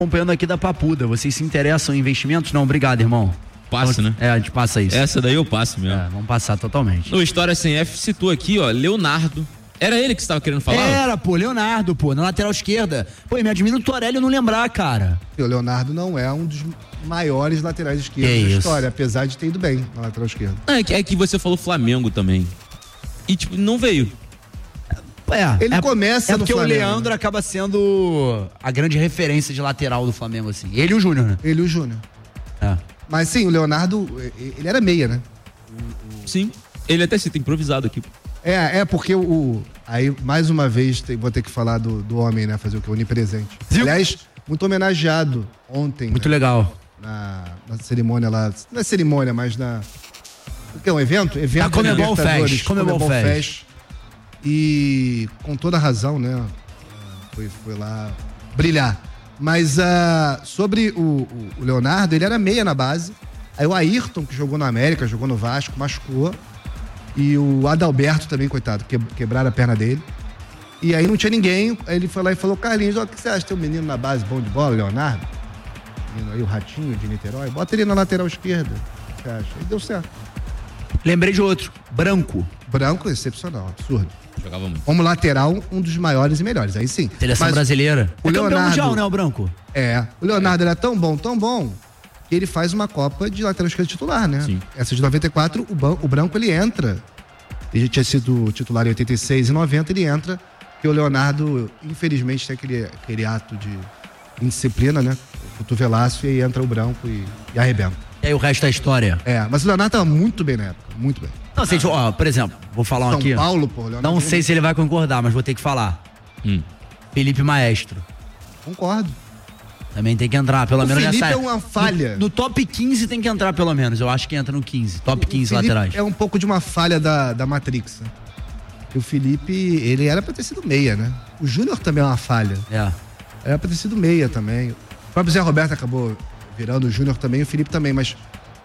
Acompanhando aqui da Papuda, vocês se interessam em investimentos? Não, obrigado, irmão. Passa, né? A gente passa isso. Essa daí eu passo mesmo. Vamos passar totalmente. No História Sem F citou aqui, ó, Leonardo. Era ele que você estava querendo falar? Era, pô, Leonardo, pô, na lateral esquerda. Pô, me admira o Torelli não lembrar, cara. O Leonardo não é um dos maiores laterais esquerdos da história, apesar de ter ido bem na lateral esquerda. É que você falou Flamengo também. E, tipo, não veio. Ele começa no porque Flamengo. O Leandro acaba sendo a grande referência de lateral do Flamengo, assim. Ele e o Júnior, né? Ele e o Júnior. Mas sim, o Leonardo, ele era meia, né? Sim. Ele até cita improvisado aqui. Porque aí, mais uma vez, vou ter que falar do homem, né? Fazer o quê? Onipresente. Aliás, muito homenageado ontem. Muito legal. Na cerimônia lá. Não é cerimônia, mas na... O que é um evento? A Comebol Fest. Comebol Fest. E com toda razão, né? Foi lá brilhar. Mas sobre o Leonardo, ele era meia na base. Aí o Ayrton, que jogou no América, jogou no Vasco, machucou. E o Adalberto também, coitado, quebraram a perna dele. E aí não tinha ninguém. Aí ele foi lá e falou: Carlinhos, o que você acha? Tem um menino na base bom de bola, Leonardo? Menino aí, o Ratinho de Niterói. Bota ele na lateral esquerda. O que você acha? E deu certo. Lembrei de outro. Branco, excepcional, absurdo. Jogava muito. Como lateral, um dos maiores e melhores. Aí sim. Seleção brasileira. O Leonardo mundial, né, o Branco? O Leonardo era tão bom, que ele faz uma Copa de lateral esquerdo titular, né? Sim. Essa de 94, o Branco, ele entra. Ele tinha sido titular em 86 e 90, ele entra. Porque o Leonardo, infelizmente, tem aquele ato de indisciplina, né? O cotovelaço, e aí entra o Branco e arrebenta. E aí o resto é história. Mas o Leonardo tava muito bem na época, muito bem. Não sei, por exemplo, vou falar um aqui. São Paulo, pô. Leonardo não sei se ele vai concordar, mas vou ter que falar. Felipe Maestro. Concordo. Também tem que entrar, pelo menos nessa. O nessa. Felipe é uma falha. No top 15 tem que entrar, pelo menos. Eu acho que entra no 15. Top 15 laterais. É um pouco de uma falha da Matrix, né? E o Felipe, ele era pra ter sido meia, né? O Júnior também é uma falha. Era pra ter sido meia também. O próprio Zé Roberto acabou virando o Júnior também, o Felipe também, mas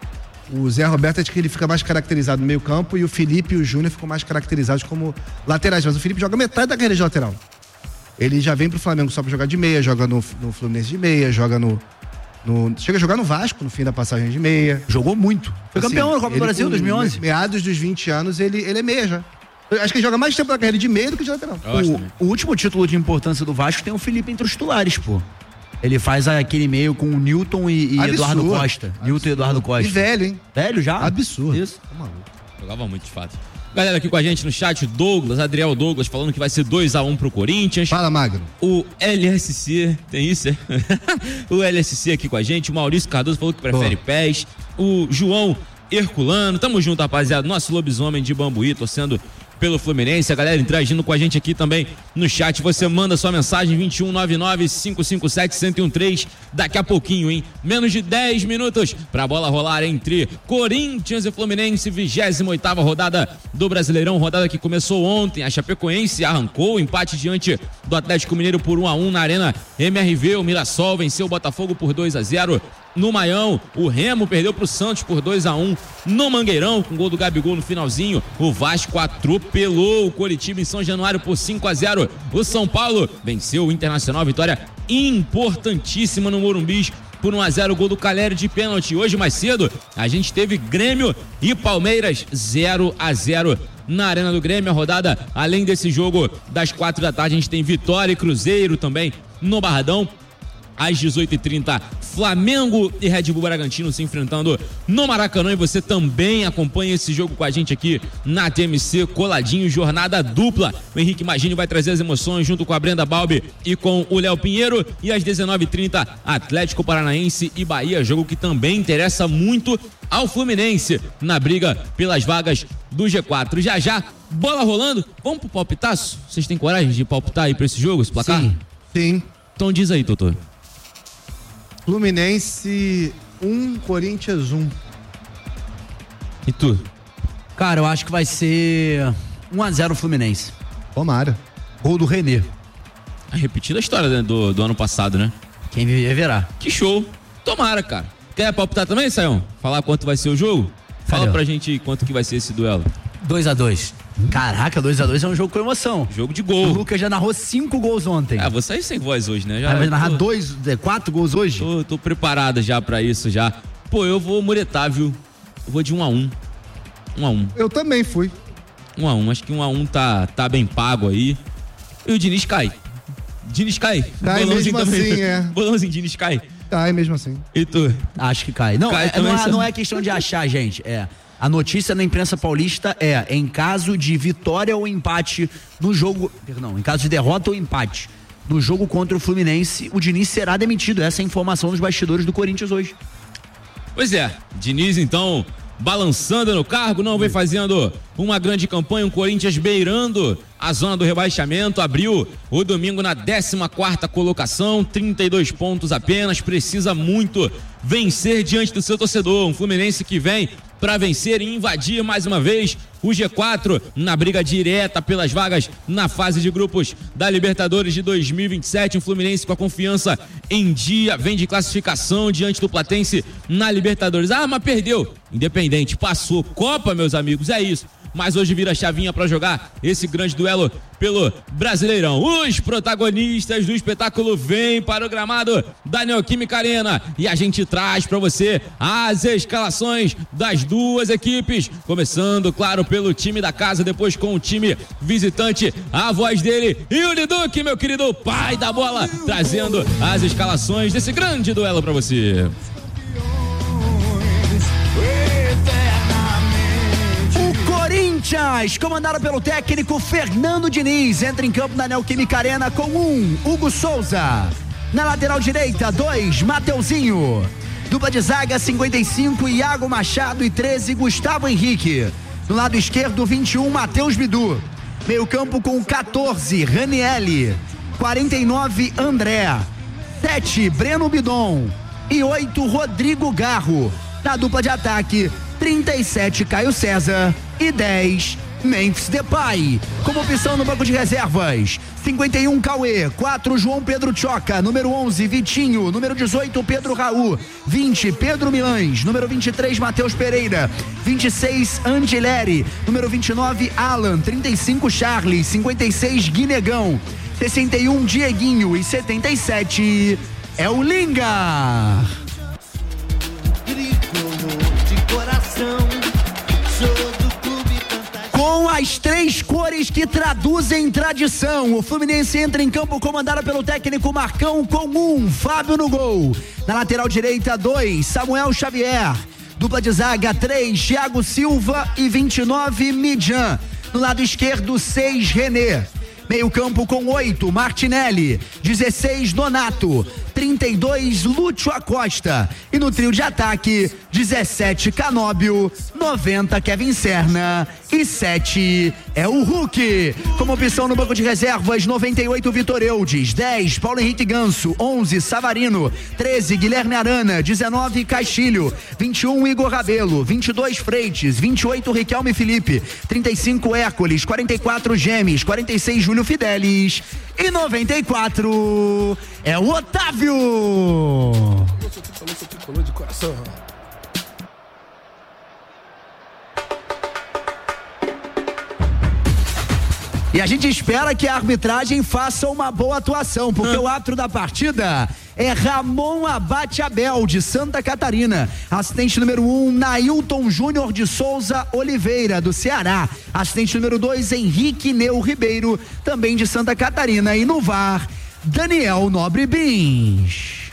o Zé Roberto acho que ele fica mais caracterizado no meio campo e o Felipe e o Júnior ficam mais caracterizados como laterais, mas o Felipe joga metade da carreira de lateral. Ele já vem pro Flamengo só pra jogar de meia, joga no Fluminense de meia, joga chega a jogar no Vasco no fim da passagem de meia. Jogou muito. Foi campeão da Copa do Brasil em 2011. Meados dos 20 anos, ele é meia já. Eu acho que ele joga mais tempo na carreira de meia do que de lateral. O último título de importância do Vasco tem o Felipe entre os titulares, pô. Ele faz aquele meio com o Newton e Eduardo Costa. Newton e Eduardo Costa. E velho, hein? Velho já? Absurdo. Isso. Tá maluco. Jogava muito, de fato. Galera aqui com a gente no chat, Adriel Douglas, falando que vai ser 2-1 pro Corinthians. Fala, Magno. O LSC, tem isso, é? O LSC aqui com a gente. O Maurício Cardoso falou que prefere pés. O João Herculano. Tamo junto, rapaziada. Nosso lobisomem de Bambuí, torcendo pelo Fluminense, a galera interagindo com a gente aqui também no chat. Você manda sua mensagem 2199-557-1013 daqui a pouquinho, hein? Menos de 10 minutos pra bola rolar entre Corinthians e Fluminense, 28ª rodada do Brasileirão, rodada que começou ontem. A Chapecoense arrancou o empate diante do Atlético Mineiro por 1-1 na Arena MRV. O Mirassol venceu o Botafogo por 2-0 no Maião. O Remo perdeu pro Santos por 2-1 no Mangueirão, com gol do Gabigol no finalzinho. O Vasco atropelou o Coritiba em São Januário por 5-0. O São Paulo venceu o Internacional, vitória importantíssima no Morumbi por 1-0, gol do Caleri de pênalti. Hoje, mais cedo, a gente teve Grêmio e Palmeiras 0-0 na Arena do Grêmio. A rodada, além desse jogo das 4 da tarde, a gente tem Vitória e Cruzeiro também no Barradão. Às 18h30, Flamengo e Red Bull Bragantino se enfrentando no Maracanã. E você também acompanha esse jogo com a gente aqui na TMC, coladinho, jornada dupla. O Henrique Magini vai trazer as emoções junto com a Brenda Balbi e com o Léo Pinheiro. E às 19h30, Atlético Paranaense e Bahia, jogo que também interessa muito ao Fluminense na briga pelas vagas do G4. Já, bola rolando. Vamos pro palpitaço? Vocês têm coragem de palpitar aí pra esse jogo, esse placar? Sim. Então diz aí, doutor. Fluminense 1, Corinthians 1. E tu? Cara, eu acho que vai ser 1-0 Fluminense. Tomara. Gol do René. A repetida história, né, do ano passado, né? Quem viver verá. Que show. Tomara, cara. Quer palpitar também, Sayão? Falar quanto vai ser o jogo? Fala pra gente quanto que vai ser esse duelo. 2-2. Caraca, 2x2 é um jogo com emoção. Jogo de gol. O Lucas já narrou 5 gols ontem. Vou sair sem voz hoje, né? Vai narrar 4 gols hoje? Tô preparado já pra isso já. Pô, eu vou muretar, viu? Eu vou de 1x1. 1x1. Eu também fui. 1x1. Acho que 1x1 tá bem pago aí. E o Diniz cai. Cai mesmo assim, Bolãozinho, Diniz cai. Cai mesmo assim. E tu? Acho que cai. Não, não é questão de achar, gente. A notícia na imprensa paulista em caso de vitória ou empate no jogo... Perdão, em caso de derrota ou empate no jogo contra o Fluminense, o Diniz será demitido. Essa é a informação dos bastidores do Corinthians hoje. Pois é, Diniz então balançando no cargo, não vem fazendo uma grande campanha, um Corinthians beirando a zona do rebaixamento, abriu o domingo na 14ª colocação, 32 pontos apenas, precisa muito vencer diante do seu torcedor, um Fluminense que vem para vencer e invadir mais uma vez o G4 na briga direta pelas vagas na fase de grupos da Libertadores de 2027, um Fluminense com a confiança em dia, vem de classificação diante do Platense na Libertadores, mas perdeu, Independente, passou, Copa, meus amigos, é isso. Mas hoje vira a chavinha para jogar esse grande duelo pelo Brasileirão. Os protagonistas do espetáculo vêm para o gramado da Neoquímica Arena e a gente traz para você as escalações das duas equipes, começando, claro, pelo time da casa, depois com o time visitante, a voz dele, Yuri Duque, meu querido pai da bola, trazendo as escalações desse grande duelo para você. Corinthians, comandado pelo técnico Fernando Diniz, entra em campo na Neoquímica Arena com 1, Hugo Souza. Na lateral direita, 2, Mateuzinho. Dupla de zaga, 55, Iago Machado e 13, Gustavo Henrique. No lado esquerdo, 21, Matheus Bidu. Meio campo com 14, Ranielli. 49, André. 7, Breno Bidon. E 8, Rodrigo Garro. Na dupla de ataque, 37, Caio César e 10, Memphis Depay. Como opção no banco de reservas, 51, Cauê, 4, João Pedro Choca, número 11, Vitinho, número 18, Pedro Raul, 20, Pedro Milães, número 23, Matheus Pereira, 26, Angileri, número 29, Alan, 35, Charles, 56, Guinegão, 61, Dieguinho e 77 é o Linga. Com as 3 cores que traduzem tradição, o Fluminense entra em campo comandado pelo técnico Marcão com 1, Fábio no gol. Na lateral direita, 2, Samuel Xavier. Dupla de zaga, 3, Thiago Silva e 29, Midjan. No lado esquerdo, 6, René. Meio campo com 8, Martinelli, 16, Donato, 32, Lúcio Acosta. E no trio de ataque, 17, Canóbio, 90, Kevin Serna e 7 é o Hulk. Como opção no banco de reservas, 98, Vitor Eudes, 10, Paulo Henrique Ganso, 11, Savarino, 13, Guilherme Arana, 19, Castilho, 21, Igor Rabelo, 22, Freitas, 28, Riquelme Felipe, 35, Hércules, 44, Gemes, 46, Júlio Fidelis e 94 é o Otávio. De coração. E a gente espera que a arbitragem faça uma boa atuação, porque o árbitro da partida é Ramon Abate Abel, de Santa Catarina. Assistente número 1, Nailton Júnior de Souza Oliveira, do Ceará. Assistente número 2, Henrique Neu Ribeiro, também de Santa Catarina. E no VAR, Daniel Nobre Bins.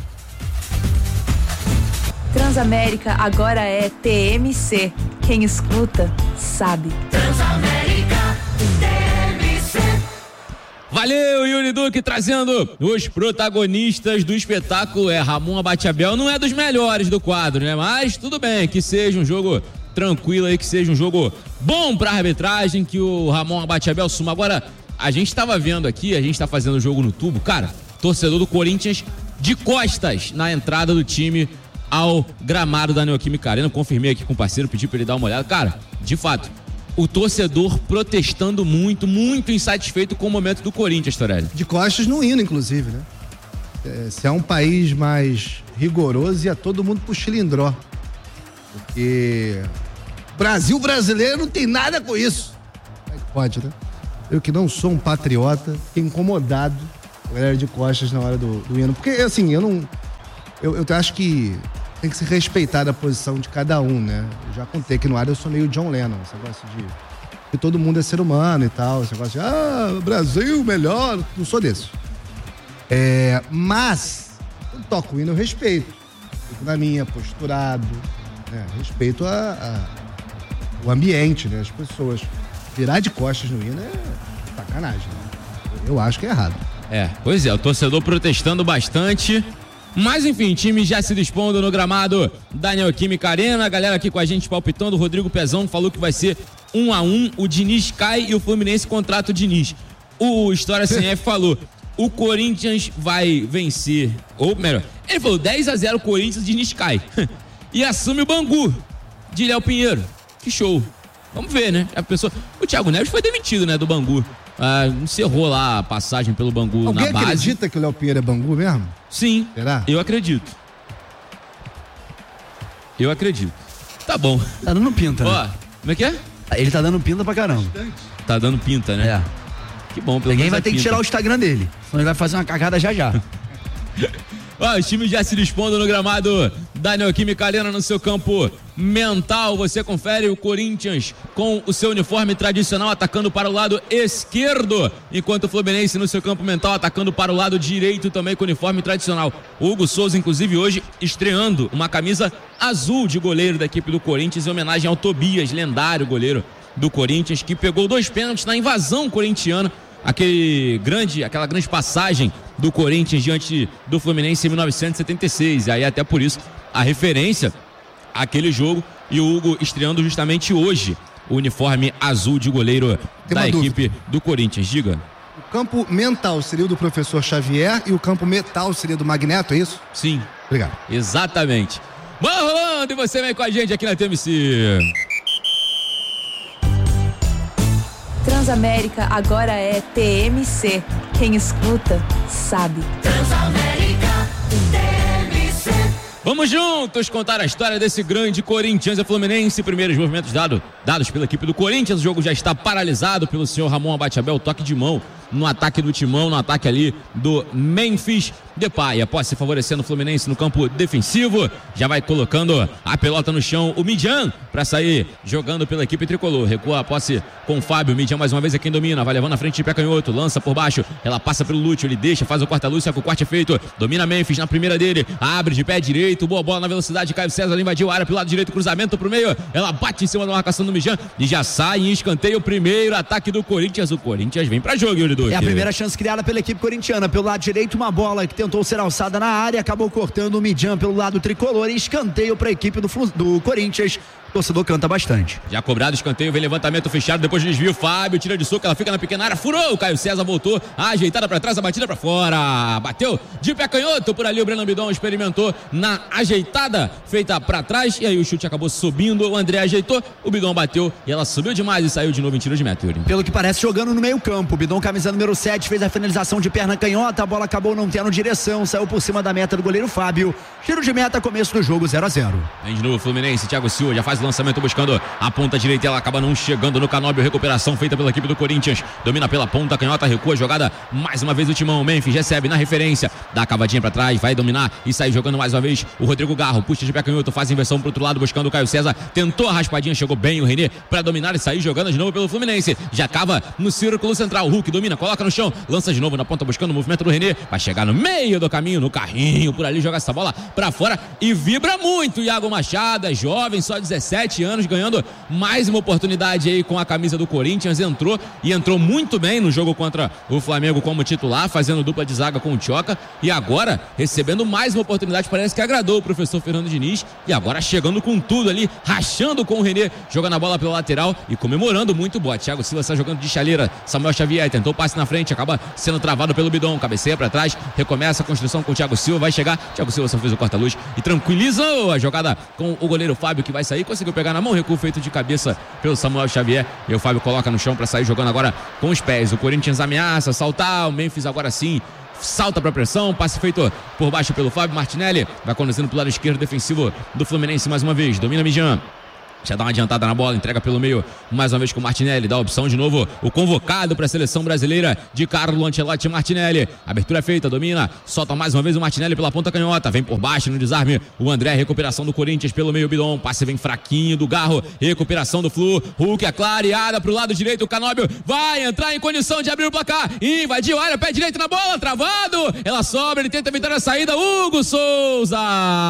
Transamérica agora é TMC. Quem escuta, sabe. Transamérica TMC. Valeu, Yuri Duque, trazendo os protagonistas do espetáculo. Ramon Abate Abel não é dos melhores do quadro, né? Mas tudo bem, que seja um jogo tranquilo aí, que seja um jogo bom pra arbitragem, que o Ramon Abate Abel suma. Agora, a gente tava vendo aqui, a gente tá fazendo o jogo no tubo, cara, torcedor do Corinthians de costas na entrada do time ao gramado da Neoquímica Arena. Confirmei aqui com o parceiro, pedi pra ele dar uma olhada. Cara, de fato, o torcedor protestando muito, muito insatisfeito com o momento do Corinthians, Torelli. De costas no hino, inclusive, né? Se é um país mais rigoroso, ia todo mundo pro Chilindró. Porque Brasil brasileiro não tem nada com isso. Pode, né? Eu que não sou um patriota, fiquei incomodado com a galera de costas na hora do hino. Porque, assim, eu acho que tem que se respeitar a posição de cada um, né? Eu já contei que no ar eu sou meio John Lennon, esse negócio de que todo mundo é ser humano e tal, esse negócio de, Brasil, melhor, não sou desse. Mas, eu toco o hino, eu respeito. Fico na minha, posturado, né? Respeito o ambiente, né? As pessoas. Virar de costas no hino é sacanagem, né? Eu acho que é errado. Pois é, o torcedor protestando bastante. Mas enfim, time já se dispondo no gramado da Neoquímica Arena. A galera aqui com a gente palpitando. O Rodrigo Pezão falou que vai ser 1-1. O Diniz cai e o Fluminense contrata o Diniz. O História Sem F falou: o Corinthians vai vencer. Ou melhor, ele falou 10-0 o Corinthians, o Diniz cai. E assume o Bangu de Léo Pinheiro. Que show. Vamos ver, né? O Thiago Neves foi demitido, né, do Bangu. Encerrou lá a passagem pelo Bangu na base. Alguém acredita que o Léo Pinheiro é Bangu mesmo? Sim. Será? Eu acredito. Tá bom. Tá dando pinta, né? Ó, como é que é? Ele tá dando pinta pra caramba. Tá dando pinta, né? Que bom, pelo menos. Ninguém vai ter que tirar o Instagram dele, senão ele vai fazer uma cagada já. Os times já se dispondo no gramado da Neoquímica Arena no seu campo mental. Você confere o Corinthians com o seu uniforme tradicional atacando para o lado esquerdo, enquanto o Fluminense no seu campo mental atacando para o lado direito também com o uniforme tradicional. O Hugo Souza, inclusive, hoje estreando uma camisa azul de goleiro da equipe do Corinthians em homenagem ao Tobias, lendário goleiro do Corinthians, que pegou 2 pênaltis na invasão corintiana. Aquela grande passagem do Corinthians diante do Fluminense em 1976. E aí até por isso a referência àquele jogo, e o Hugo estreando justamente hoje o uniforme azul de goleiro da equipe do Corinthians. Diga. O campo mental seria o do professor Xavier e o campo metal seria do Magneto, é isso? Sim. Obrigado. Exatamente. Vamos rolando, e você vem com a gente aqui na TMC. Transamérica agora é TMC. Quem escuta, sabe. Transamérica TMC. Vamos juntos contar a história desse grande Corinthians e Fluminense. Primeiros movimentos dados pela equipe do Corinthians. O jogo já está paralisado pelo senhor Ramon Abate-Abel. Toque de mão no ataque do Timão, no ataque ali do Memphis Depay. Após se favorecendo o Fluminense no campo defensivo, já vai colocando a pelota no chão o Midian para sair jogando pela equipe tricolor. Recua a posse com o Fábio. Midian mais uma vez é quem domina, vai levando na frente de pé canhoto, lança por baixo, ela passa pelo Lúcio, ele deixa, faz o corta-luz, só que o corte é feito, domina Memphis na primeira dele, abre de pé direito, boa bola na velocidade, Caio César invadiu a área pelo lado direito, cruzamento pro meio, ela bate em cima da marcação do Midian e já sai em escanteio o primeiro ataque do Corinthians. O Corinthians vem pra jogo, Yuri Duque. É a primeira chance criada pela equipe corintiana. Pelo lado direito, uma bola que tentou ser alçada na área, acabou cortando o Midian pelo lado tricolor. Escanteio para a equipe do Corinthians. O torcedor canta bastante. Já cobrado escanteio, vem levantamento fechado, depois de desvio, Fábio tira de soco, ela fica na pequena área, furou, o Caio César voltou, ajeitada para trás, a batida para fora, bateu de pé canhoto, por ali o Breno Bidon experimentou na ajeitada feita para trás, e aí o chute acabou subindo, o André ajeitou, o Bidon bateu e ela subiu demais e saiu de novo em tiro de meta, Yuri. Pelo que parece, jogando no meio campo, o Bidon, camisa número 7, fez a finalização de perna canhota, a bola acabou não tendo direção, saiu por cima da meta do goleiro Fábio, tiro de meta, começo do jogo 0-0. Vem de novo o Fluminense, Thiago Silva já faz o lançamento buscando a ponta direita, ela acaba não chegando no Canóbio, recuperação feita pela equipe do Corinthians, domina pela ponta canhota, recua a jogada, mais uma vez o Timão, Memphis recebe na referência, dá a cavadinha pra trás, vai dominar e sai jogando mais uma vez o Rodrigo Garro, puxa de pé canhoto, faz a inversão pro outro lado, buscando o Caio César, tentou a raspadinha, chegou bem o René pra dominar e sair jogando de novo pelo Fluminense, já cava no círculo central, Hulk domina, coloca no chão, lança de novo na ponta buscando o movimento do René, vai chegar no meio do caminho, no carrinho, por ali, joga essa bola pra fora e vibra muito Iago Machado, é jovem, só 17 anos, ganhando mais uma oportunidade aí com a camisa do Corinthians, entrou muito bem no jogo contra o Flamengo como titular, fazendo dupla de zaga com o Tioca e agora recebendo mais uma oportunidade, parece que agradou o professor Fernando Diniz e agora chegando com tudo ali, rachando com o René, jogando a bola pela lateral e comemorando muito boa. Thiago Silva está jogando de chaleira, Samuel Xavier tentou passe na frente, acaba sendo travado pelo Bidon, cabeceia para trás, recomeça a construção com o Thiago Silva, vai chegar, Thiago Silva só fez o corta-luz e tranquilizou a jogada com o goleiro Fábio, que vai sair, conseguiu pegar na mão, recuo feito de cabeça pelo Samuel Xavier e o Fábio coloca no chão para sair jogando agora com os pés. O Corinthians ameaça saltar, o Memphis agora sim salta para pressão, passe feito por baixo pelo Fábio Martinelli, vai conduzindo pro lado esquerdo defensivo do Fluminense mais uma vez, domina Mijan. Já dá uma adiantada na bola, entrega pelo meio, mais uma vez com o Martinelli, dá a opção de novo, o convocado para a seleção brasileira de Carlo Ancelotti Martinelli. Abertura feita, domina, solta mais uma vez o Martinelli pela ponta canhota, vem por baixo no desarme, o André, recuperação do Corinthians pelo meio, Bidon, passe vem fraquinho do Garro, recuperação do Flu, Hulk é clareada pro lado direito, o Canóbio vai entrar em condição de abrir o placar, invadiu a área, pé direito na bola, travado, ela sobra, ele tenta evitar a saída, Hugo Souza!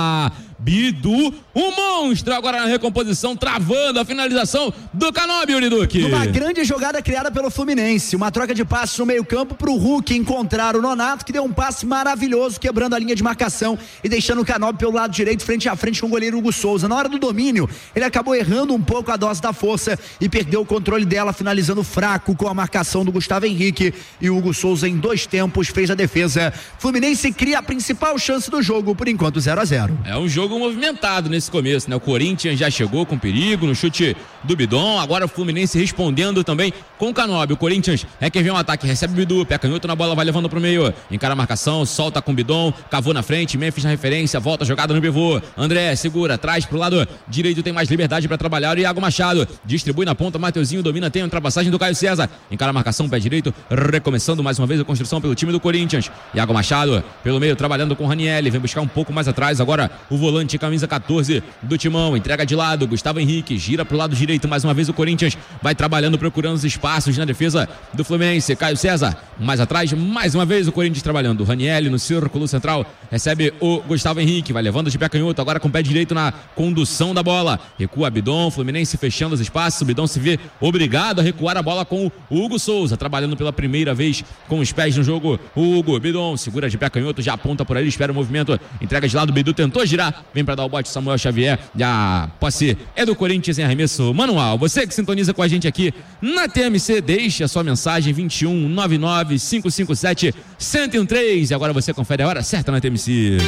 Bidu, um monstro agora na recomposição, travando a finalização do Canóbio, Uriduque. Uma grande jogada criada pelo Fluminense, uma troca de passes no meio campo pro Hulk encontrar o Nonato, que deu um passe maravilhoso, quebrando a linha de marcação e deixando o Canóbio pelo lado direito, frente a frente com o goleiro Hugo Souza. Na hora do domínio, ele acabou errando um pouco a dose da força e perdeu o controle dela, finalizando fraco com a marcação do Gustavo Henrique, e o Hugo Souza em 2 tempos fez a defesa. Fluminense cria a principal chance do jogo, por enquanto 0-0. É um jogo movimentado nesse começo, né? O Corinthians já chegou com perigo no chute do Bidon, agora o Fluminense respondendo também com o Canóbio. O Corinthians é quem vem um ataque, recebe o Bidu, pé canhoto na bola, vai levando pro meio, encara a marcação, solta com o Bidon, cavou na frente, Memphis na referência, volta a jogada no pivô, André segura, traz pro lado direito, tem mais liberdade para trabalhar, o Iago Machado distribui na ponta, Mateuzinho domina, tem a ultrapassagem do Caio César, encara a marcação, pé direito, recomeçando mais uma vez a construção pelo time do Corinthians. Iago Machado pelo meio, trabalhando com o Ranielli, vem buscar um pouco mais atrás, agora o volante camisa 14 do Timão, entrega de lado, Gustavo Henrique gira pro lado direito, mais uma vez o Corinthians vai trabalhando, procurando os espaços na defesa do Fluminense. Caio César mais atrás, mais uma vez o Corinthians trabalhando, Ranielli no círculo central, recebe o Gustavo Henrique, vai levando de pé canhoto, agora com o pé direito na condução da bola, recua Bidon, Fluminense fechando os espaços, o Bidon se vê obrigado a recuar a bola com o Hugo Souza, trabalhando pela primeira vez com os pés no jogo, o Hugo, Bidon segura de pé canhoto, já aponta por ali, espera o movimento, entrega de lado, Bidu tentou girar, vem para dar o bote Samuel Xavier, a posse é do Corinthians em arremesso manual. Você que sintoniza com a gente aqui na TMC, deixa a sua mensagem 21 99 557 1013 e agora você confere a hora certa na TMC.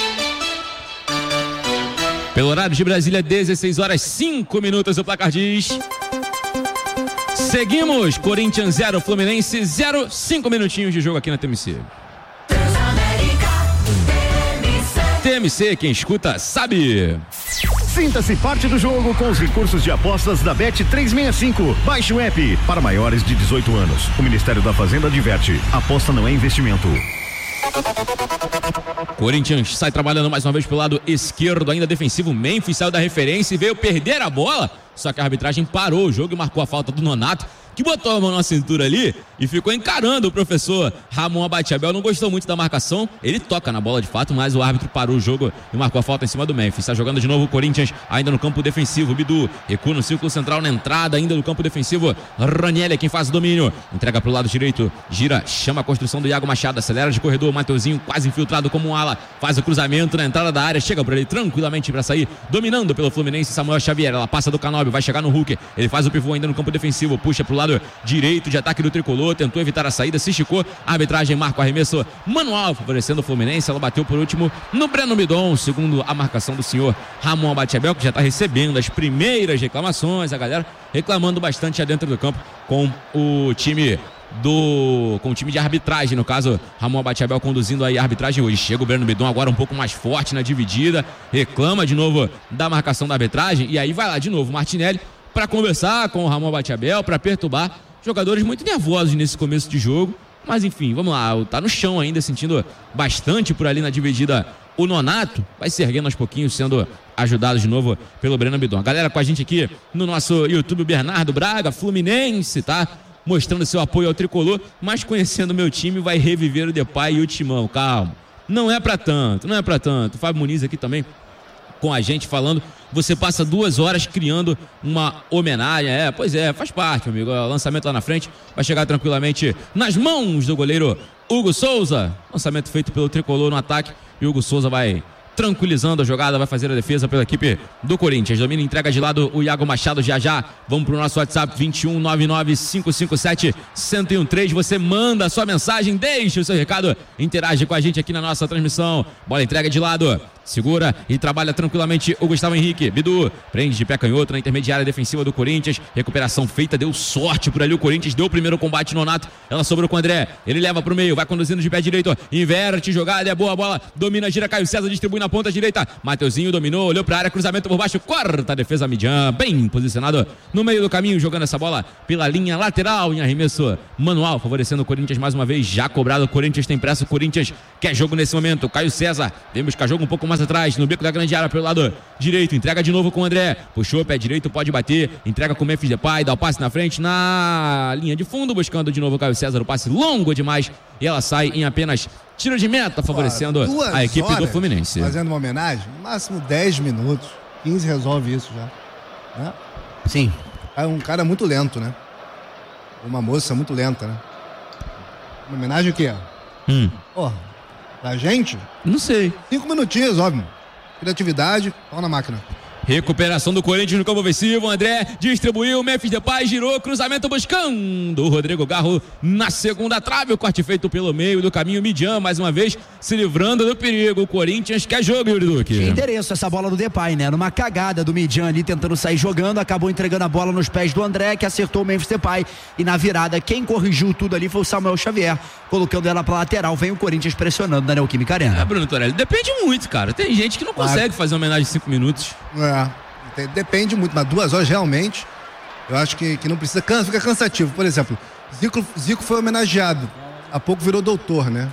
Pelo horário de Brasília, 16h05, o placar diz... Seguimos, Corinthians 0, Fluminense 0, 5 minutinhos de jogo aqui na TMC. TMC, quem escuta sabe. Sinta-se parte do jogo com os recursos de apostas da Bet365. Baixe o app. Para maiores de 18 anos. O Ministério da Fazenda adverte: aposta não é investimento. Corinthians sai trabalhando mais uma vez pelo lado esquerdo, ainda defensivo. Memphis saiu da referência e veio perder a bola. Só que a arbitragem parou o jogo e marcou a falta do Nonato, que botou a mão na cintura ali e ficou encarando o professor Ramon Abate-Abel. Não gostou muito da marcação, ele toca na bola de fato, mas o árbitro parou o jogo e marcou a falta em cima do Memphis. Está jogando de novo o Corinthians, ainda no campo defensivo. Bidu recua no círculo central, na entrada ainda do campo defensivo. Ranielli é quem faz o domínio, entrega pro lado direito, gira, chama a construção do Iago Machado, acelera de corredor, Mateuzinho quase infiltrado como um ala, faz o cruzamento na entrada da área, chega por ele tranquilamente para sair, dominando pelo Fluminense, Samuel Xavier, ela passa do Canóbio, vai chegar no Hulk, ele faz o pivô ainda no campo defensivo, puxa pro lado direito de ataque do tricolor, tentou evitar a saída, se esticou, a arbitragem marca o arremesso manual, favorecendo o Fluminense. Ela bateu por último no Breno Bidon, segundo a marcação do senhor Ramon Abate-Abel, que já está recebendo as primeiras reclamações, a galera reclamando bastante já dentro do campo com o time de arbitragem, no caso Ramon Abate-Abel conduzindo aí a arbitragem hoje. Chega o Breno Bidon agora um pouco mais forte na dividida, reclama de novo da marcação da arbitragem e aí vai lá de novo Martinelli para conversar com o Ramon Abate-Abel, para perturbar jogadores muito nervosos nesse começo de jogo, mas enfim, vamos lá, tá no chão ainda, sentindo bastante por ali na dividida o Nonato, vai se erguendo aos pouquinhos, sendo ajudado de novo pelo Breno Bidon. A galera com a gente aqui no nosso YouTube, Bernardo Braga, Fluminense, tá? Mostrando seu apoio ao tricolor, mas conhecendo o meu time, vai reviver o Depay e o Timão. Calma, não é pra tanto. O Fábio Muniz aqui também com a gente falando, você passa 2 horas criando uma homenagem, pois é, faz parte, meu amigo, o lançamento lá na frente vai chegar tranquilamente nas mãos do goleiro Hugo Souza, lançamento feito pelo tricolor no ataque, e o Hugo Souza vai tranquilizando a jogada, vai fazer a defesa pela equipe do Corinthians. Domina, entrega de lado o Iago Machado já. Vamos pro nosso WhatsApp 21 99 557 1013. Você manda a sua mensagem, deixa o seu recado, interage com a gente aqui na nossa transmissão. Bola entrega de lado, Segura e trabalha tranquilamente o Gustavo Henrique. Bidu prende de pé canhoto na intermediária defensiva do Corinthians. Recuperação feita, deu sorte por ali. O Corinthians deu o primeiro combate no Nonato. Ela sobrou com o André. Ele leva pro meio, vai conduzindo de pé direito. Inverte jogada, é boa a bola. Domina, gira, Caio César distribui na ponta direita. Mateuzinho dominou, olhou pra área, cruzamento por baixo. Corta a defesa Midian. Bem posicionado no meio do caminho, jogando essa bola pela linha lateral em arremesso manual, favorecendo o Corinthians mais uma vez. Já cobrado, o Corinthians tem pressa. O Corinthians quer jogo nesse momento. Caio César vem buscar jogo um pouco mais atrás, no bico da grande área pelo lado direito, entrega de novo com o André, puxou pé direito, pode bater, entrega com o Memphis Depay, dá o passe na frente, na linha de fundo, buscando de novo o Caio César, o passe longo demais, e ela sai em apenas tiro de meta, favorecendo a equipe do Fluminense. Fazendo uma homenagem, no máximo 10 minutos, 15 resolve isso já, né? Sim. É um cara muito lento, né? Uma moça muito lenta, né? Uma homenagem o quê? Porra, pra gente? Não sei. 5 minutinhos, óbvio. Criatividade, pau na máquina. Recuperação do Corinthians no campo ofensivo. André distribuiu, Memphis Depay girou, cruzamento buscando o Rodrigo Garro na segunda trave. O corte feito pelo meio do caminho. Midian mais uma vez se livrando do perigo. O Corinthians quer jogo, Yuri Duque. Tinha endereço essa bola do Depay, né? Numa cagada do Midian ali tentando sair jogando, acabou entregando a bola nos pés do André, que acertou o Memphis Depay. E na virada, quem corrigiu tudo ali foi o Samuel Xavier, colocando ela pra lateral. Vem o Corinthians pressionando na Neoquímica Arena. Bruno Torelli, depende muito, cara. Tem gente que não consegue fazer uma homenagem de 5 minutos. Depende muito, mas 2 horas realmente eu acho que não precisa, fica cansativo. Por exemplo, Zico foi homenageado, há pouco virou doutor, né?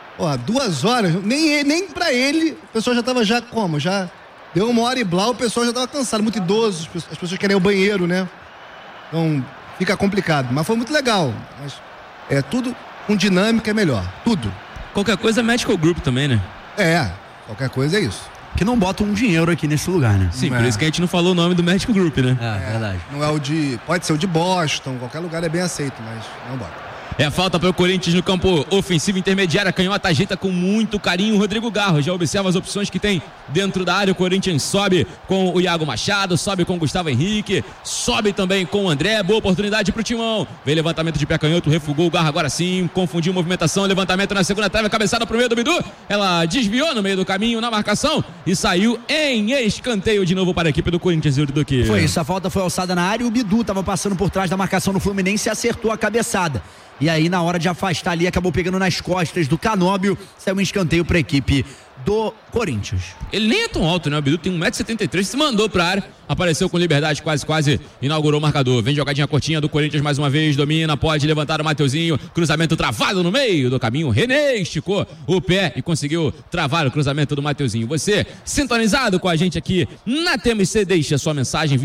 2 horas, nem pra ele o pessoal já tava já deu 1 hora e blá, o pessoal já tava cansado, muito idoso, as pessoas querem ir ao banheiro, né? Então fica complicado, mas foi muito legal. Mas tudo com dinâmica é melhor, tudo. Qualquer coisa é Medical Group também, né? Qualquer coisa é isso. Que não bota um dinheiro aqui nesse lugar, né? Sim, por isso que a gente não falou o nome do Medical Group, né? Verdade. Não é pode ser o de Boston, qualquer lugar é bem aceito, mas não bota. É falta para o Corinthians no campo ofensivo intermediário. A canhota ajeita com muito carinho o Rodrigo Garro. Já observa as opções que tem dentro da área. O Corinthians sobe com o Iago Machado, sobe com o Gustavo Henrique, sobe também com o André. Boa oportunidade para o Timão. Vem levantamento de pé canhoto, refugou o Garro agora sim, confundiu movimentação, levantamento na segunda trave, cabeçada pro meio do Bidu. Ela desviou no meio do caminho na marcação e saiu em escanteio de novo para a equipe do Corinthians. Foi isso, a falta foi alçada na área e o Bidu estava passando por trás da marcação do Fluminense e acertou a cabeçada. E aí, na hora de afastar ali, acabou pegando nas costas do Canóbio. Saiu um escanteio para a equipe do Corinthians. Ele nem é tão alto, né? O Bidu tem 1,73 m, se mandou pra área, apareceu com liberdade, quase inaugurou o marcador. Vem jogadinha curtinha do Corinthians mais uma vez, domina, pode levantar o Mateuzinho, cruzamento travado no meio do caminho. René esticou o pé e conseguiu travar o cruzamento do Mateuzinho. Você, sintonizado com a gente aqui na TMC, deixa sua mensagem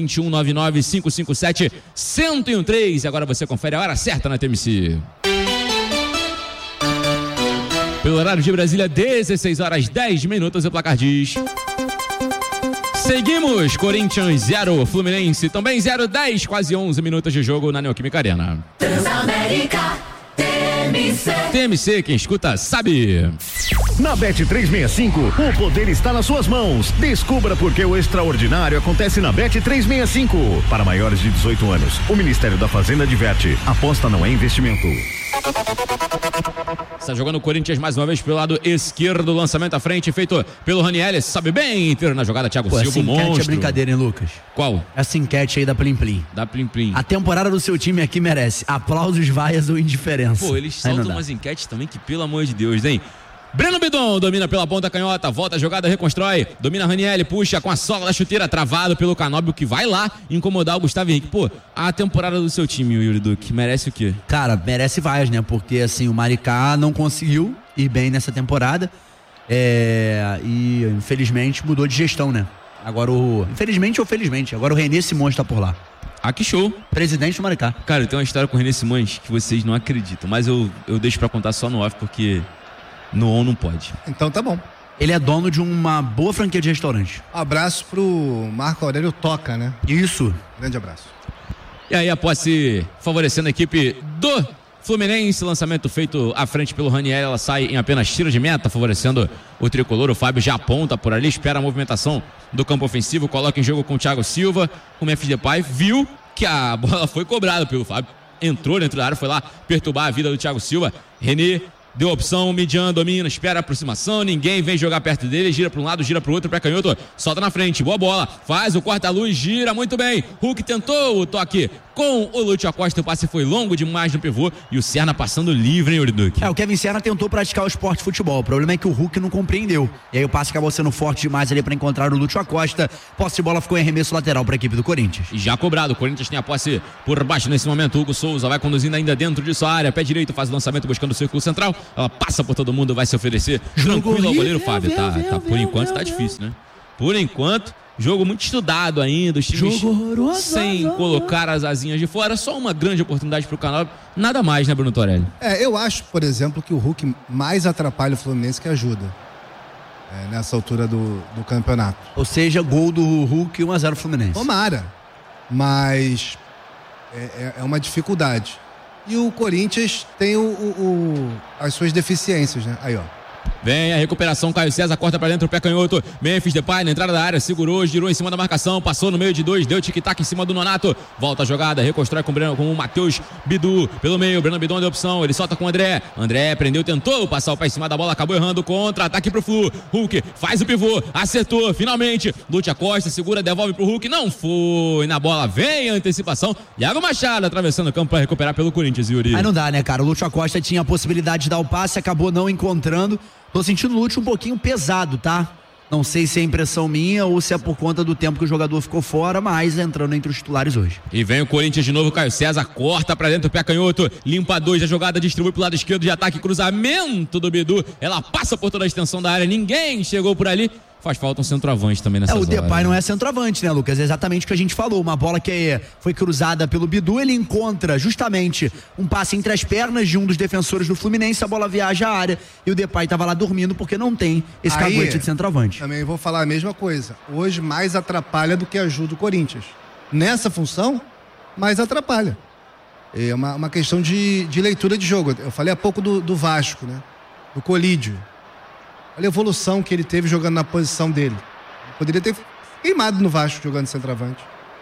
2199-557-1013. Agora você confere a hora certa na TMC. Pelo horário de Brasília, 16 horas 10 minutos, o placar diz. Seguimos, Corinthians 0, Fluminense também 0, 10, quase 11 minutos de jogo na Neoquímica Arena. Transamérica, TMC. TMC, quem escuta sabe. Na Bet365, o poder está nas suas mãos. Descubra por que o extraordinário acontece na Bet365. Para maiores de 18 anos, o Ministério da Fazenda adverte: aposta não é investimento. Está jogando o Corinthians mais uma vez pelo lado esquerdo, lançamento à frente feito pelo Ranieri, sabe bem inteiro na jogada, Thiago Silva, essa enquete é brincadeira, hein, Lucas? Qual? Essa enquete aí da Plim Plim. Da Plim Plim. A temporada do seu time aqui merece aplausos, vaias ou indiferença. Pô, eles soltam umas enquetes também que, pelo amor de Deus, hein? Breno Bidon domina pela ponta canhota, volta a jogada, reconstrói, domina Ranieri, puxa com a sola da chuteira, travado pelo Canóbio, que vai lá incomodar o Gustavo Henrique. Pô, a temporada do seu time, Yuri Duque, merece o quê? Cara, merece vaias, né? Porque assim, o Maricá não conseguiu ir bem nessa temporada e infelizmente mudou de gestão, né? Agora infelizmente ou felizmente, agora o René Simões tá por lá. Ah, que show. Presidente do Maricá. Cara, eu tenho uma história com o René Simões que vocês não acreditam, mas eu deixo pra contar só no off, porque no on não pode. Então tá bom. Ele é dono de uma boa franquia de restaurante. Abraço pro Marco Aurélio Toca, né? Isso. Grande abraço. E aí a posse favorecendo a equipe do Fluminense, lançamento feito à frente pelo Ranieri, ela sai em apenas tiro de meta, favorecendo o tricolor. O Fábio já aponta por ali, espera a movimentação do campo ofensivo, coloca em jogo com o Thiago Silva. O Memphis Depay viu que a bola foi cobrada pelo Fábio, entrou dentro da área, foi lá perturbar a vida do Thiago Silva. René deu opção, Midian domina, espera a aproximação, ninguém vem jogar perto dele, gira para um lado, gira para o outro, pé canhoto, solta na frente, boa bola, faz o corta-luz, gira muito bem, Hulk tentou o toque com o Lúcio Acosta, o passe foi longo demais no pivô e o Serna passando livre, hein, Uriduque? O Kevin Serna tentou praticar o esporte futebol, o problema é que o Hulk não compreendeu, e aí o passe acabou sendo forte demais ali para encontrar o Lúcio Acosta, posse de bola ficou em arremesso lateral para a equipe do Corinthians. E já cobrado, o Corinthians tem a posse por baixo nesse momento, Hugo Souza vai conduzindo ainda dentro de sua área, pé direito, faz o lançamento buscando o círculo central, ela passa por todo mundo, vai se oferecer tranquilo ao goleiro Fábio, por enquanto tá difícil, né? Por enquanto, jogo muito estudado ainda, os times sem colocar as asinhas de fora, só uma grande oportunidade pro Canóbio, nada mais, né, Bruno Torelli? Eu acho, por exemplo, que o Hulk mais atrapalha o Fluminense que ajuda. Nessa altura do campeonato. Ou seja, gol do Hulk, 1-0 Fluminense. Tomara, mas é uma dificuldade. E o Corinthians tem as suas deficiências, né? Aí, ó. Vem a recuperação, Caio César corta pra dentro, o pé canhoto, Memphis Depay na entrada da área, segurou, girou em cima da marcação, passou no meio de dois, deu tic-tac em cima do Nonato, volta a jogada, reconstrói com o Matheus Bidu pelo meio, Breno Bidon deu opção, ele solta com o André prendeu, tentou passar o pé em cima da bola, acabou errando, contra-ataque pro Flu, Hulk faz o pivô, acertou, finalmente, Lúcio Acosta, segura, devolve pro Hulk, não foi na bola, vem a antecipação, Iago Machado atravessando o campo para recuperar pelo Corinthians, Yuri. Aí não dá, né, cara, o Lúcio Acosta tinha a possibilidade de dar o passe, acabou não encontrando. Tô sentindo o Lúcio um pouquinho pesado, tá? Não sei se é impressão minha ou se é por conta do tempo que o jogador ficou fora, mas entrando entre os titulares hoje. E vem o Corinthians de novo, Caio César corta pra dentro, pé canhoto, limpa dois, a jogada distribui pro lado esquerdo de ataque, cruzamento do Bidu, ela passa por toda a extensão da área, ninguém chegou por ali. Faz falta um centroavante também nessa O hora. Depay não é centroavante, né, Lucas? É exatamente o que a gente falou. Uma bola que foi cruzada pelo Bidu, ele encontra justamente um passe entre as pernas de um dos defensores do Fluminense, a bola viaja à área e o Depay estava lá dormindo porque não tem esse caguete de centroavante. Também vou falar a mesma coisa. Hoje mais atrapalha do que ajuda o Corinthians. Nessa função, mais atrapalha. É uma questão de leitura de jogo. Eu falei há pouco do Vasco, né? Do Colídio. Olha a evolução que ele teve jogando na posição dele. Poderia ter queimado no Vasco jogando centroavante.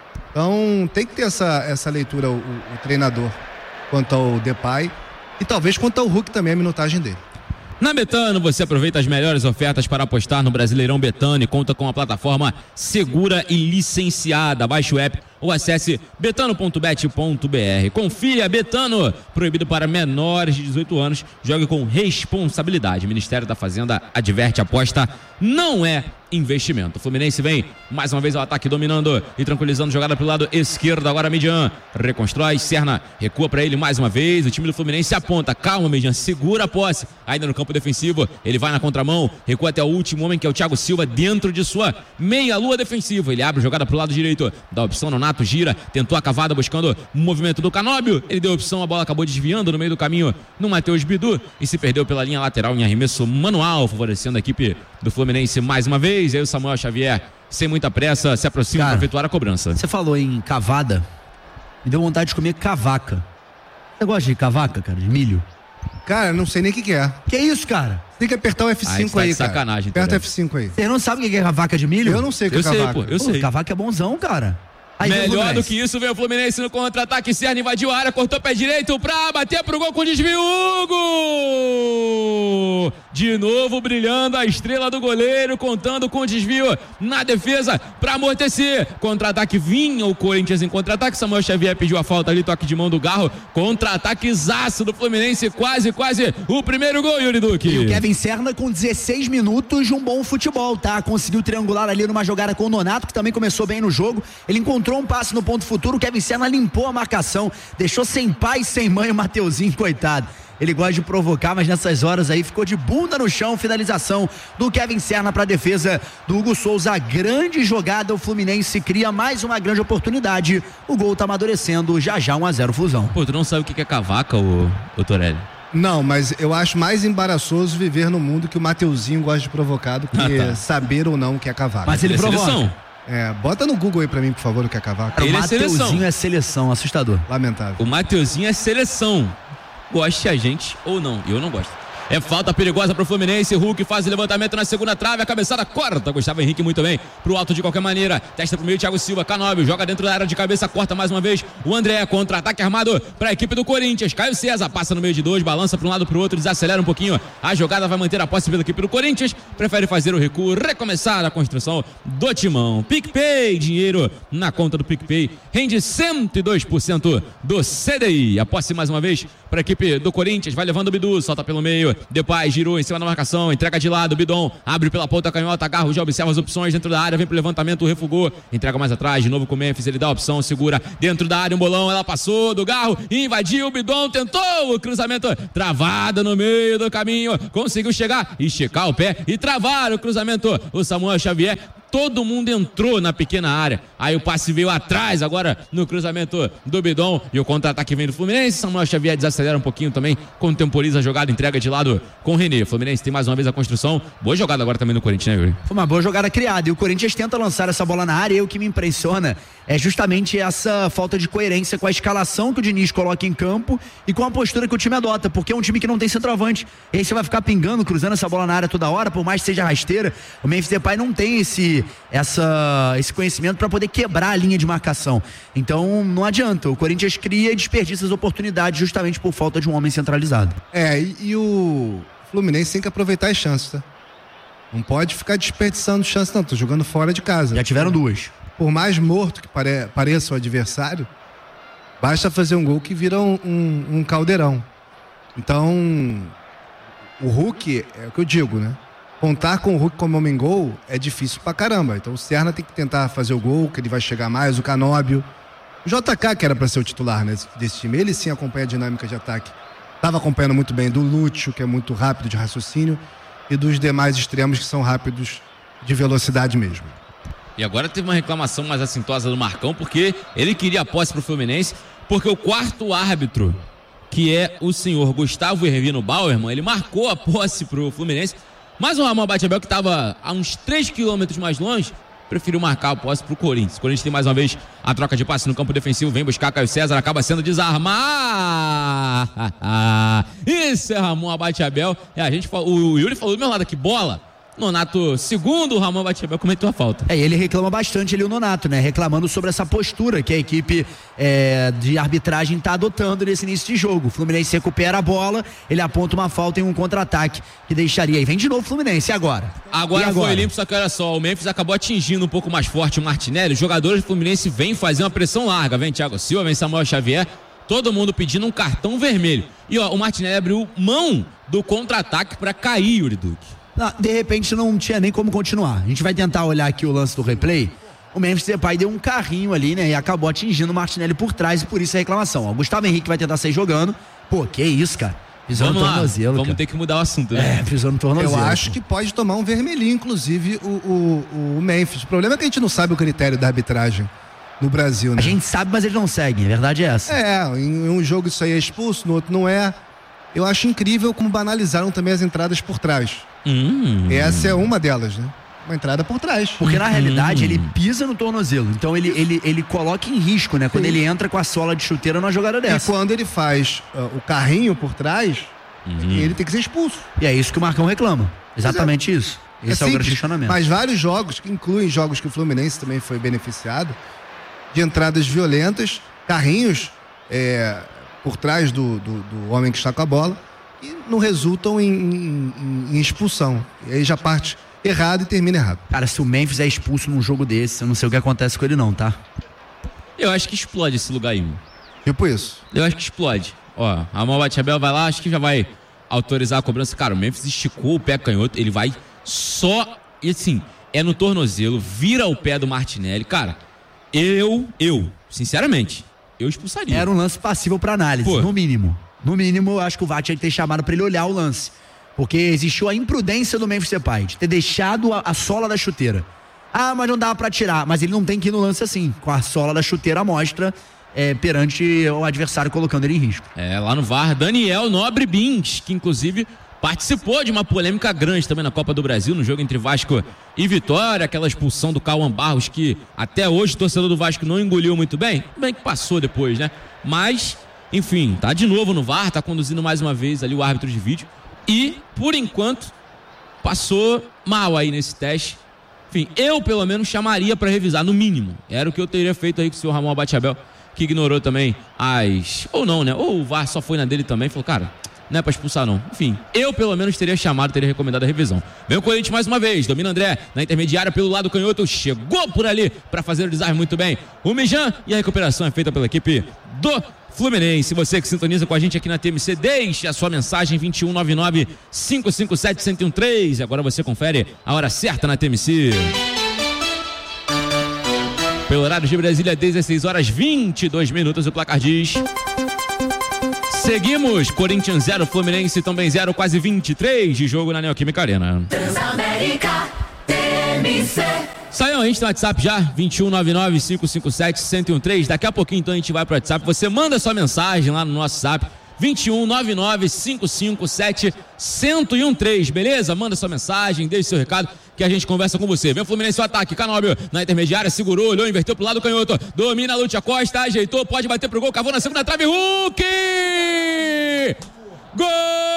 Então tem que ter essa leitura o treinador quanto ao Depay e talvez quanto ao Hulk também, a minutagem dele. Na Betano você aproveita as melhores ofertas para apostar no Brasileirão Betano e conta com uma plataforma segura e licenciada. Baixe o app ou acesse betano.bet.br. Confia, Betano, proibido para menores de 18 anos, jogue com responsabilidade. Ministério da Fazenda adverte, aposta não é investimento. O Fluminense vem mais uma vez ao ataque, dominando e tranquilizando, jogada pelo lado esquerdo, agora Midian reconstrói, Serna recua para ele mais uma vez, o time do Fluminense aponta, calma Midian, segura a posse, ainda no campo defensivo, ele vai na contramão, recua até o último homem que é o Thiago Silva, dentro de sua meia-lua defensiva, ele abre jogada pro lado direito, dá opção no Nonato, gira, tentou a cavada buscando o movimento do Canóbio, ele deu opção, a bola acabou desviando no meio do caminho no Matheus Bidu e se perdeu pela linha lateral em arremesso manual, favorecendo a equipe do Fluminense mais uma vez. Aí o Samuel Xavier, sem muita pressa, se aproxima para efetuar a cobrança. Você falou em cavada, me deu vontade de comer cavaca. Você gosta de cavaca, cara, de milho? Cara, não sei nem o que é. Que isso, cara? Tem que apertar o F5 tá aí, de cara. Sacanagem. Aperta o F5 aí. Você não sabe o que é cavaca de milho? Eu não sei o que é cavaca. Eu sei. Cavaca é bonzão, cara. Aí melhor do que isso, veio o Fluminense no contra-ataque, Serna invadiu a área, cortou pé direito pra bater pro gol com desvio, Hugo! De novo brilhando a estrela do goleiro, contando com desvio na defesa pra amortecer. Contra-ataque vinha o Corinthians em contra-ataque, Samuel Xavier pediu a falta ali, toque de mão do Garro, contra-ataque zaço do Fluminense, quase o primeiro gol, Yuri Duque. E o Kevin Serna com 16 minutos de um bom futebol, tá? Conseguiu triangular ali numa jogada com o Nonato, que também começou bem no jogo, ele encontrou um passe no ponto futuro, o Kevin Serna limpou a marcação, deixou sem pai e sem mãe o Mateuzinho, coitado. Ele gosta de provocar, mas nessas horas aí ficou de bunda no chão. Finalização do Kevin Serna para a defesa do Hugo Souza. Grande jogada, o Fluminense cria mais uma grande oportunidade. O gol tá amadurecendo, já 1-0 Flusão. Pô, tu não sabe o que é cavaca, ô Torelli? Não, mas eu acho mais embaraçoso viver no mundo que o Mateuzinho gosta de provocar do que saber ou não o que é cavaca. Mas ele provoca. Seleção. Bota no Google aí, por favor, o que é cavaca. O Mateuzinho é seleção, assustador. Lamentável. O Mateuzinho é seleção. Goste a gente ou não, eu não gosto. É falta perigosa pro Fluminense. Hulk faz o levantamento na segunda trave. A cabeçada corta. Gustavo Henrique muito bem. Pro alto de qualquer maneira. Testa pro meio. Thiago Silva. Canóbio joga dentro da área de cabeça. Corta mais uma vez. O André. Contra-ataque armado pra equipe do Corinthians. Caio César passa no meio de dois. Balança pra um lado pro outro. Desacelera um pouquinho. A jogada vai manter a posse pela equipe do Corinthians. Prefere fazer o recuo. Recomeçar a construção do timão. PicPay. Dinheiro na conta do PicPay. Rende 102% do CDI. A posse mais uma vez pra equipe do Corinthians. Vai levando o Bidu. Solta pelo meio. Depay girou em cima da marcação, entrega de lado, Bidon abre pela ponta canhota, Garro já observa as opções dentro da área, vem pro levantamento, refugou, entrega mais atrás, de novo com o Memphis, ele dá a opção, segura dentro da área, um bolão, ela passou do Garro, invadiu, o Bidon tentou o cruzamento, travada no meio do caminho, conseguiu chegar, esticar o pé e travar o cruzamento, o Samuel Xavier. Todo mundo entrou na pequena área. Aí o passe veio atrás agora no cruzamento do Bidon. E o contra-ataque vem do Fluminense. Samuel Xavier desacelera um pouquinho também. Contemporiza a jogada, entrega de lado com o René. O Fluminense tem mais uma vez a construção. Boa jogada agora também no Corinthians, né, Yuri? Foi uma boa jogada criada. E o Corinthians tenta lançar essa bola na área. E o que me impressiona é justamente essa falta de coerência com a escalação que o Diniz coloca em campo e com a postura que o time adota. Porque é um time que não tem centroavante. E aí você vai ficar pingando, cruzando essa bola na área toda hora, por mais que seja rasteira. O Memphis Depay não tem esse conhecimento para poder quebrar a linha de marcação. Então não adianta, o Corinthians cria e desperdiça as oportunidades justamente por falta de um homem centralizado. E o Fluminense tem que aproveitar as chances, tá? Não pode ficar desperdiçando chances, não. Tô jogando fora de casa. Já tiveram duas. Por mais morto que pareça o adversário, basta fazer um gol que vira um caldeirão. Então o Hulk, é o que eu digo, né? Contar com o Hulk como homem-gol é difícil pra caramba. Então o Serna tem que tentar fazer o gol, que ele vai chegar mais, o Canóbio. O JK, que era pra ser o titular, né, desse time, ele sim acompanha a dinâmica de ataque. Tava acompanhando muito bem do Lúcio, que é muito rápido de raciocínio, e dos demais extremos que são rápidos de velocidade mesmo. E agora teve uma reclamação mais assintosa do Marcão, porque ele queria a posse pro Fluminense, porque o quarto árbitro, que é o senhor Gustavo Hervino Bauerman, ele marcou a posse pro Fluminense. Mas o Ramon Abate-Abel, que estava a uns 3 quilômetros mais longe, preferiu marcar a posse para o Corinthians. O Corinthians tem mais uma vez a troca de passe no campo defensivo, vem buscar Caio César, acaba sendo desarmado. Isso é Ramon Abate-Abel. O Yuri falou do meu lado aqui, bola. Nonato, segundo o Ramon Abate-Abel, cometeu a falta. Ele reclama bastante ali o Nonato, né? Reclamando sobre essa postura que a equipe de arbitragem está adotando nesse início de jogo. O Fluminense recupera a bola, ele aponta uma falta em um contra-ataque que deixaria. E vem de novo o Fluminense, e agora? Agora foi limpo, só que olha só, o Memphis acabou atingindo um pouco mais forte o Martinelli. Os jogadores do Fluminense vêm fazer uma pressão larga. Vem Thiago Silva, vem Samuel Xavier. Todo mundo pedindo um cartão vermelho. E ó, o Martinelli abriu mão do contra-ataque para cair, Yuri Duque. De repente não tinha nem como continuar. A gente vai tentar olhar aqui o lance do replay. O Memphis Depay deu um carrinho ali, né? E acabou atingindo o Martinelli por trás e por isso a reclamação. O Gustavo Henrique vai tentar sair jogando. Pô, que isso, cara. Pisou no tornozelo. Vamos ter que mudar o assunto, né? Pisou no tornozelo. Eu acho que pode tomar um vermelhinho, inclusive, o Memphis. O problema é que a gente não sabe o critério da arbitragem no Brasil, né? A gente sabe, mas eles não seguem. A verdade é essa. Em um jogo isso aí é expulso, no outro não é. Eu acho incrível como banalizaram também as entradas por trás. Essa é uma delas, né? Uma entrada por trás. Porque na realidade ele pisa no tornozelo. Então ele coloca em risco, né? Quando ele entra com a sola de chuteira numa jogada dessa. E quando ele faz o carrinho por trás, ele tem que ser expulso. E é isso que o Marcão reclama. Exatamente isso. Esse é o grande questionamento. Mas vários jogos, que incluem jogos que o Fluminense também foi beneficiado, de entradas violentas, carrinhos por trás do homem que está com a bola, e não resultam em expulsão. E aí já parte errado e termina errado. Cara, se o Memphis é expulso num jogo desse, eu não sei o que acontece com ele não, tá? Eu acho que explode esse lugar aí. Tipo isso. Eu acho que explode. Ó, a Ramon Abate-Abel vai lá, acho que já vai autorizar a cobrança. Cara, o Memphis esticou o pé canhoto, ele vai só, e assim, é no tornozelo, vira o pé do Martinelli. Cara, eu, sinceramente, eu expulsaria. Era um lance passível pra análise, no mínimo. No mínimo, eu acho que o VAR tinha que ter chamado pra ele olhar o lance. Porque existiu a imprudência do Memphis Depay de ter deixado a sola da chuteira. Ah, mas não dava pra tirar. Mas ele não tem que ir no lance assim, com a sola da chuteira à mostra, perante o adversário, colocando ele em risco. Lá no VAR, Daniel Nobre Bins, que inclusive participou de uma polêmica grande também na Copa do Brasil, no jogo entre Vasco e Vitória, aquela expulsão do Cauã Barros, que até hoje o torcedor do Vasco não engoliu muito bem. Bem que passou depois, né? Mas, enfim, tá de novo no VAR, tá conduzindo mais uma vez ali o árbitro de vídeo. e, por enquanto, passou mal aí nesse teste. Enfim, eu pelo menos chamaria para revisar, no mínimo. Era o que eu teria feito aí com o senhor Ramon Abate-Abel, que ignorou também ou não, né? Ou o VAR só foi na dele também, falou, cara, não é pra expulsar não. Enfim, eu pelo menos teria recomendado a revisão. Vem o Corinthians mais uma vez, domina André na intermediária pelo lado canhoto, chegou por ali para fazer o desarme muito bem. O Mijan, e a recuperação é feita pela equipe do Fluminense. Você que sintoniza com a gente aqui na TMC, deixe a sua mensagem 2199-557-1013. Agora você confere a hora certa na TMC. Pelo horário de Brasília, 16h22, o placar diz... Seguimos, Corinthians 0, Fluminense também 0, quase 23 de jogo na Neoquímica Arena. Transamérica TMC. Saiu, a gente tá no WhatsApp já, 2199-557-1013. Daqui a pouquinho então a gente vai pro WhatsApp. Você manda sua mensagem lá no nosso WhatsApp, 2199-557-1013, beleza? Manda sua mensagem, deixe seu recado que a gente conversa com você. Vem o Fluminense, o ataque, Canóbio na intermediária, segurou, olhou, inverteu pro lado canhoto, domina a Lúcia Costa, ajeitou, pode bater pro gol, cavou na segunda trave, Hulk! Gol!